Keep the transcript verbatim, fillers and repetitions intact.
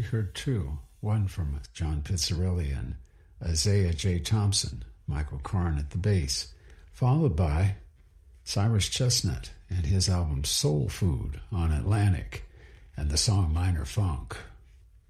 we heard two, one from John Pizzarelli and Isaiah J. Thompson, Michael Karn at the bass, followed by Cyrus Chestnut and his album Soul Food on Atlantic and the song Minor Funk.